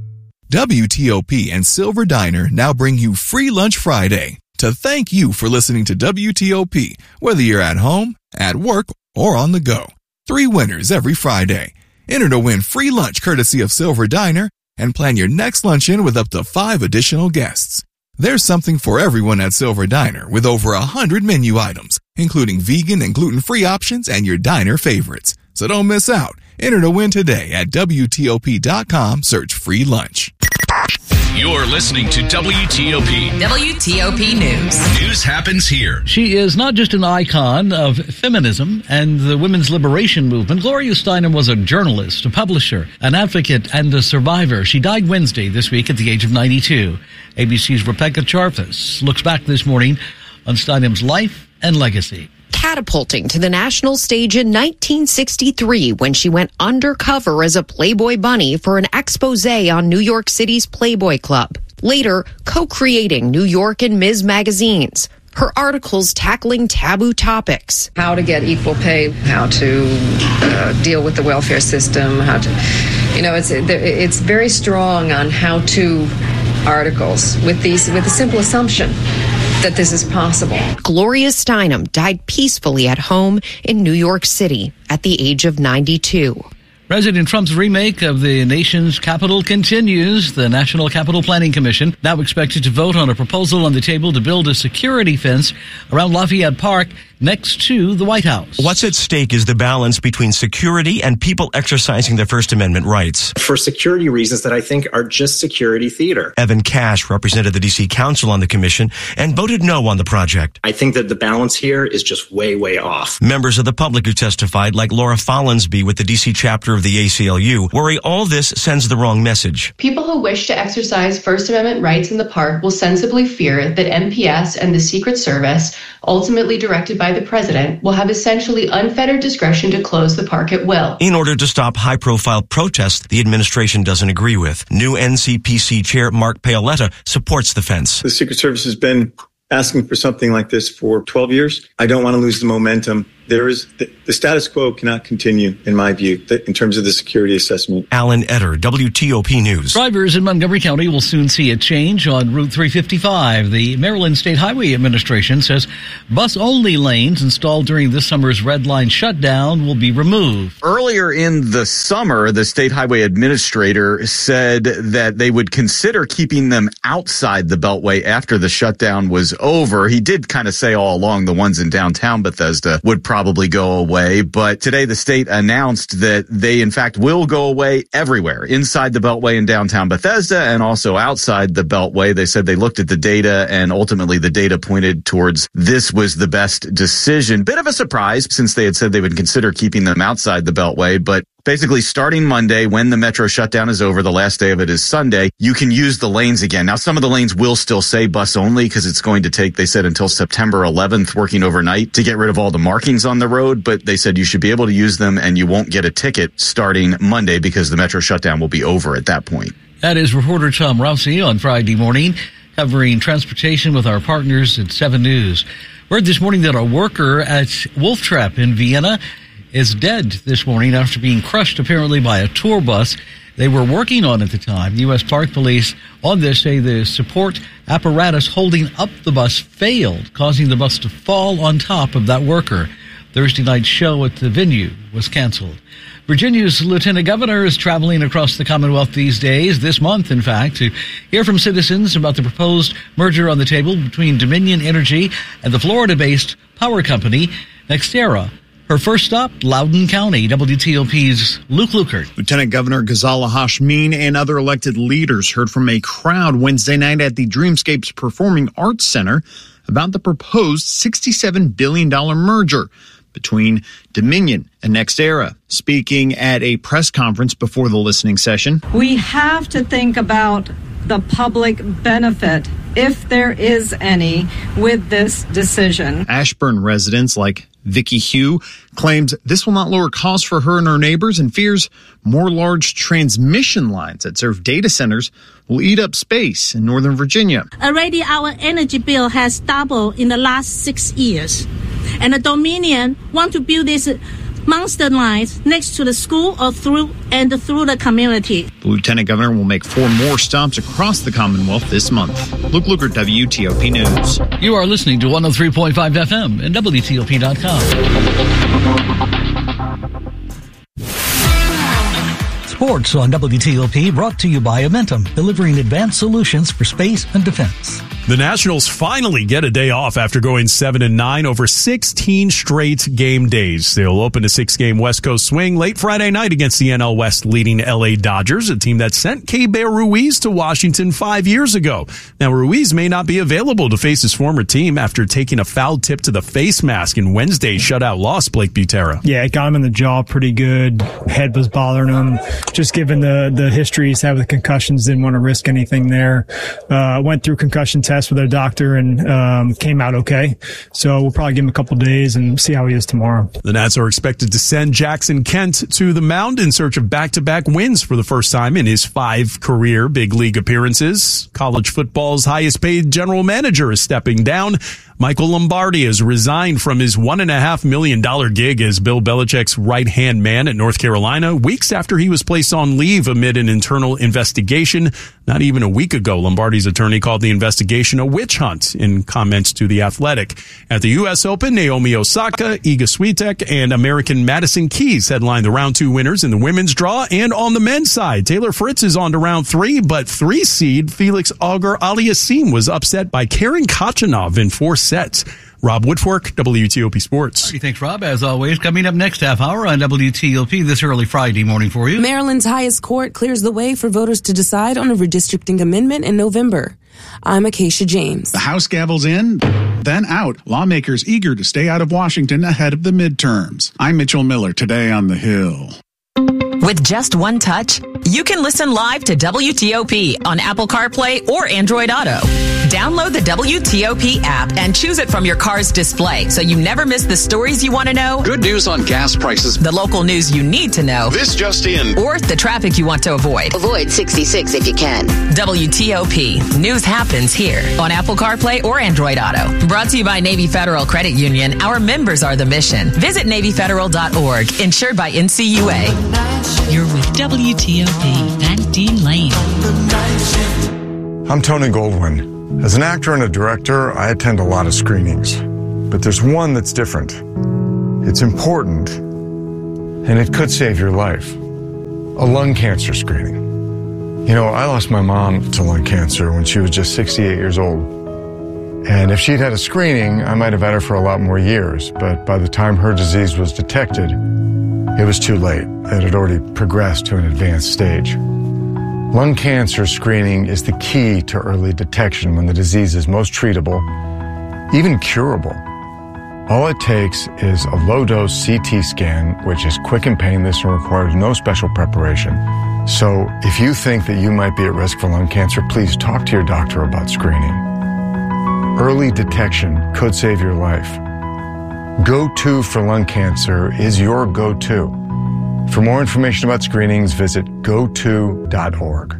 W T O P and Silver Diner now bring you Free Lunch Friday to thank you for listening to W T O P, whether you're at home, at work, or on the go. Three winners every Friday. Enter to win free lunch courtesy of Silver Diner and plan your next luncheon with up to five additional guests. There's something for everyone at Silver Diner with over a hundred menu items, including vegan and gluten-free options and your diner favorites. So don't miss out. Enter to win today at W T O P dot com. Search free lunch. You're listening to W T O P. W T O P News. News happens here. She is not just an icon of feminism and the women's liberation movement. Gloria Steinem was a journalist, a publisher, an advocate, and a survivor. She died Wednesday this week at the age of ninety-two. A B C's Rebecca Charfus looks back this morning on Steinem's life and legacy. Catapulting to the national stage in nineteen sixty-three when she went undercover as a Playboy bunny for an expose on New York City's Playboy Club. Later, co-creating New York and Miz magazines. Her articles tackling taboo topics. How to get equal pay, how to uh, deal with the welfare system, how to, you know, it's it's very strong on how-to articles with these with the simple assumption that this is possible. Gloria Steinem died peacefully at home in New York City at the age of ninety-two. President Trump's remake of the nation's capital continues. The National Capital Planning Commission now expected to vote on a proposal on the table to build a security fence around Lafayette Park next to the White House. What's at stake is the balance between security and people exercising their First Amendment rights. For security reasons that I think are just security theater. Evan Cash represented the D C Council on the commission and voted no on the project. I think that the balance here is just way, way off. Members of the public who testified, like Laura Follansby with the D C chapter of the A C L U, worry all this sends the wrong message. People who wish to exercise First Amendment rights in the park will sensibly fear that M P S and the Secret Service, ultimately directed by the president, will have essentially unfettered discretion to close the park at will. In order to stop high-profile protests the administration doesn't agree with. New N C P C Chair Mark Paoletta supports the fence. The Secret Service has been asking for something like this for twelve years. I don't want to lose the momentum. There is the, the status quo cannot continue, in my view, in terms of the security assessment. Alan Etter, W T O P News. Drivers in Montgomery County will soon see a change on Route three fifty-five. The Maryland State Highway Administration says bus-only lanes installed during this summer's red line shutdown will be removed. Earlier in the summer, the State Highway Administrator said that they would consider keeping them outside the Beltway after the shutdown was over. He did kind of say all along the ones in downtown Bethesda would probably go away, but today the state announced that they in fact will go away everywhere inside the Beltway in downtown Bethesda and also outside the Beltway. They said they looked at the data and ultimately the data pointed towards this was the best decision. Bit of a surprise since they had said they would consider keeping them outside the Beltway, but basically, starting Monday, when the metro shutdown is over, the last day of it is Sunday, you can use the lanes again. Now, some of the lanes will still say bus only because it's going to take, they said, until September eleventh, working overnight to get rid of all the markings on the road. But they said you should be able to use them and you won't get a ticket starting Monday because the metro shutdown will be over at that point. That is reporter Tom Rousey on Friday morning, covering transportation with our partners at seven News. Heard this morning that a worker at Wolf Trap in Vienna is dead this morning after being crushed apparently by a tour bus they were working on at the time. U S Park Police on this say the support apparatus holding up the bus failed, causing the bus to fall on top of that worker. Thursday night's show at the venue was canceled. Virginia's Lieutenant Governor is traveling across the Commonwealth these days, this month, in fact, to hear from citizens about the proposed merger on the table between Dominion Energy and the Florida-based power company NextEra. Her first stop, Loudoun County. W T O P's Luke Lukert. Lieutenant Governor Ghazala Hashmin and other elected leaders heard from a crowd Wednesday night at the Dreamscapes Performing Arts Center about the proposed sixty-seven billion dollars merger between Dominion and NextEra. Speaking at a press conference before the listening session, we have to think about the public benefit, if there is any, with this decision. Ashburn residents like Vicky Hugh claims this will not lower costs for her and her neighbors and fears more large transmission lines that serve data centers will eat up space in Northern Virginia. Already our energy bill has doubled in the last six years. And the Dominion want to build these monster lines next to the school or through and through the community. The Lieutenant Governor will make four more stops across the Commonwealth this month. Luke Lukert, W T O P News. You are listening to one oh three point five F M and W T O P dot com. Sports on W T O P brought to you by Amentum, delivering advanced solutions for space and defense. The Nationals finally get a day off after going seven and nine over sixteen straight game days. They'll open a six-game West Coast swing late Friday night against the N L West leading L A Dodgers, a team that sent Keibert Ruiz to Washington five years ago. Now, Ruiz may not be available to face his former team after taking a foul tip to the face mask in Wednesday's shutout loss, Blake Butera. Yeah, it got him in the jaw pretty good. Head was bothering him. Just given the, the history he's had with concussions, didn't want to risk anything there. Uh, went through concussion tests with our doctor and um, came out okay. So we'll probably give him a couple days and see how he is tomorrow. The Nats are expected to send Jackson Kent to the mound in search of back-to-back wins for the first time in his five career big league appearances. College football's highest-paid general manager is stepping down. Michael Lombardi has resigned from his one and a half million dollar gig as Bill Belichick's right-hand man at North Carolina weeks after he was placed on leave amid an internal investigation. Not even a week ago, Lombardi's attorney called the investigation a witch hunt in comments to The Athletic. At the U S Open, Naomi Osaka, Iga Swiatek, and American Madison Keys headline the round two winners in the women's draw. And on the men's side, Taylor Fritz is on to round three, but three seed Felix Auger-Aliassime was upset by Karen Khachanov in four sets. Rob Woodfork, W T O P Sports. Thanks, Rob. As always, coming up next half hour on W T O P this early Friday morning for you. Maryland's highest court clears the way for voters to decide on a redistricting amendment in November. I'm Acacia James. The House gavel's in, then out. Lawmakers eager to stay out of Washington ahead of the midterms. I'm Mitchell Miller, today on The Hill. With just one touch, you can listen live to W T O P on Apple CarPlay or Android Auto. Download the W T O P app and choose it from your car's display so you never miss the stories you want to know. Good news on gas prices. The local news you need to know. This just in. Or the traffic you want to avoid. Avoid sixty-six if you can. W T O P. News happens here on Apple CarPlay or Android Auto. Brought to you by Navy Federal Credit Union. Our members are the mission. Visit Navy Federal dot org. Insured by N C U A. You're with W T O P and Dean Lane. I'm Tony Goldwyn. As an actor and a director, I attend a lot of screenings. But there's one that's different. It's important, and it could save your life. A lung cancer screening. You know, I lost my mom to lung cancer when she was just sixty-eight years old. And if she'd had a screening, I might have had her for a lot more years. But by the time her disease was detected, it was too late. It had already progressed to an advanced stage. Lung cancer screening is the key to early detection when the disease is most treatable, even curable. All it takes is a low-dose C T scan, which is quick and painless and requires no special preparation. So if you think that you might be at risk for lung cancer, please talk to your doctor about screening. Early detection could save your life. Go to for lung cancer is your go-to. For more information about screenings, visit go to dot org.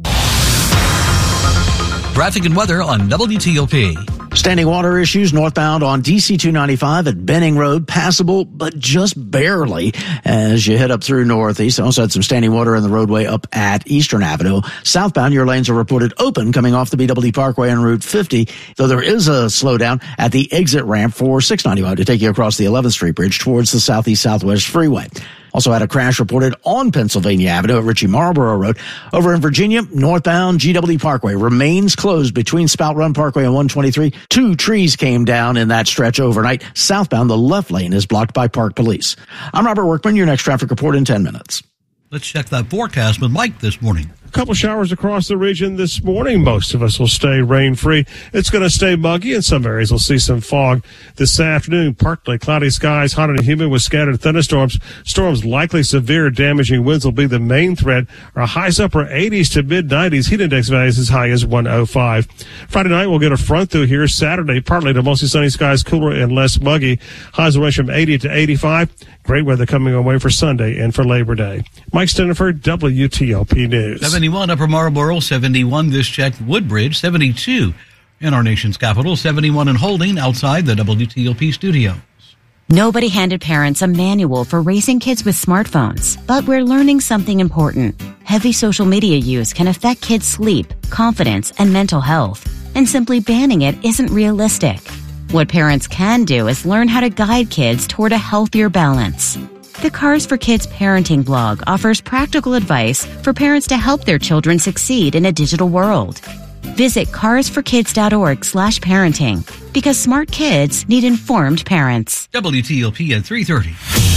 Traffic and weather on W T O P. Standing water issues northbound on D C two ninety-five at Benning Road, passable, but just barely as you head up through northeast. Also had some standing water in the roadway up at Eastern Avenue. Southbound, your lanes are reported open coming off the B W D Parkway on Route fifty, though there is a slowdown at the exit ramp for six ninety-five to take you across the eleventh Street Bridge towards the Southeast Southwest Freeway. Also had a crash reported on Pennsylvania Avenue at Ritchie Marlboro Road. Over in Virginia, northbound G W Parkway remains closed between Spout Run Parkway and one twenty-three. Two trees came down in that stretch overnight. Southbound, the left lane is blocked by Park Police. I'm Robert Workman, your next traffic report in ten minutes. Let's check that forecast with Mike this morning. A couple showers across the region this morning. Most of us will stay rain-free. It's going to stay muggy. In some areas, we'll see some fog this afternoon. Partly cloudy skies, hot and humid with scattered thunderstorms. Storms likely severe, damaging winds will be the main threat. Our highs upper eighties to mid-nineties. Heat index values as high as one oh five. Friday night, we'll get a front through here. Saturday, partly to mostly sunny skies, cooler and less muggy. Highs will range from eighty to eighty-five. Great weather coming our way for Sunday and for Labor Day. Mike Steniford, W T O P News. seventy-one Upper Marlboro, seventy-one this check Woodbridge, seventy-two in our nation's capital, seventy-one in Holding outside the W T O P studio. Nobody handed parents a manual for raising kids with smartphones, but we're learning something important. Heavy social media use can affect kids' sleep, confidence, and mental health, and simply banning it isn't realistic. What parents can do is learn how to guide kids toward a healthier balance. The Cars for Kids parenting blog offers practical advice for parents to help their children succeed in a digital world. Visit cars for kids dot org slash parenting because smart kids need informed parents. W T O P at three thirty.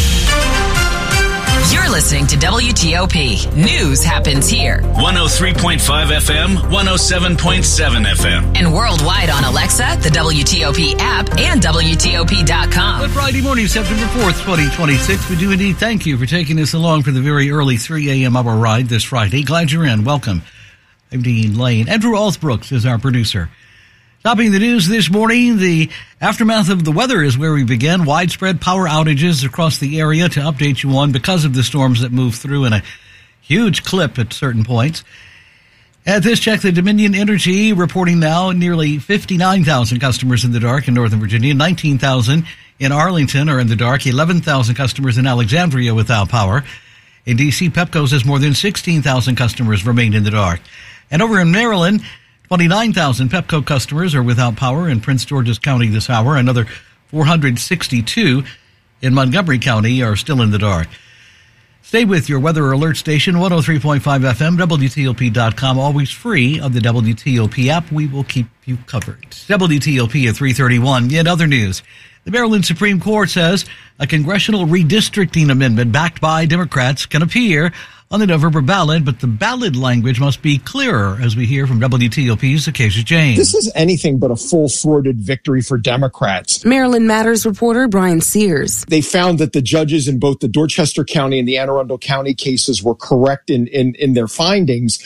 You're listening to W T O P. News happens here. one oh three point five F M, one oh seven point seven F M. And worldwide on Alexa, the W T O P app, and W T O P dot com. Good Friday morning, September fourth, twenty twenty-six. We do indeed thank you for taking us along for the very early three a.m. hour ride this Friday. Glad you're in. Welcome. I'm Dean Lane. Andrew Alsbrooks is our producer. Topping the news this morning, the aftermath of the weather is where we begin. Widespread power outages across the area to update you on because of the storms that move through in a huge clip at certain points. At this check, the Dominion Energy reporting now nearly fifty-nine thousand customers in the dark in Northern Virginia, nineteen thousand in Arlington are in the dark, eleven thousand customers in Alexandria without power. In D C, Pepco says more than sixteen thousand customers remain in the dark. And over in Maryland, twenty-nine thousand Pepco customers are without power in Prince George's County this hour. Another four hundred sixty-two in Montgomery County are still in the dark. Stay with your weather alert station, one oh three point five F M, W T O P dot com, always free on the W T O P app. We will keep you covered. W T O P at three thirty-one. In other news, the Maryland Supreme Court says a congressional redistricting amendment backed by Democrats can appear on the November ballot, but the ballot language must be clearer, as we hear from W T O P's Acacia James. This is anything but a full-throated victory for Democrats. Maryland Matters reporter Brian Sears. They found that the judges in both the Dorchester County and the Anne Arundel County cases were correct in, in, in their findings,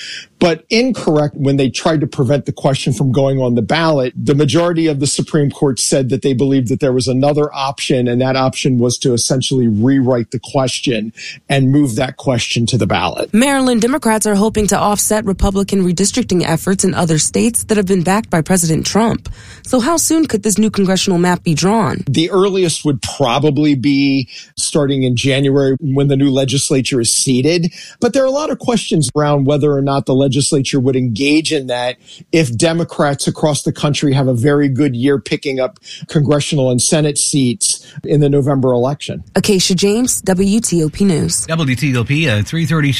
but incorrect when they tried to prevent the question from going on the ballot. The majority of the Supreme Court said that they believed that there was another option, and that option was to essentially rewrite the question and move that question to the ballot. Maryland Democrats are hoping to offset Republican redistricting efforts in other states that have been backed by President Trump. So how soon could this new congressional map be drawn? The earliest would probably be starting in January when the new legislature is seated. But there are a lot of questions around whether or not the legislature would engage in that if Democrats across the country have a very good year picking up congressional and Senate seats in the November election. Acacia James, W T O P News. W T O P at three thirty.